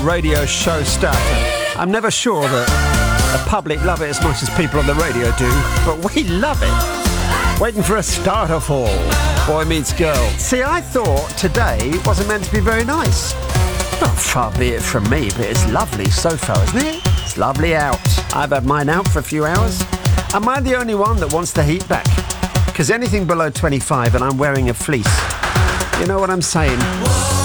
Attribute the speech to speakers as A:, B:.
A: radio show stuff. I'm never sure that the public love it as much as people on the radio do, but we love it. Waiting for a starter fall. Boy Meets Girl. See, I thought today wasn't meant to be very nice. Not far be it from me, but it's lovely so far, isn't it? It's lovely out. I've had mine out for a few hours. Am I the only one that wants the heat back? Because anything below 25 and I'm wearing a fleece. You know what I'm saying?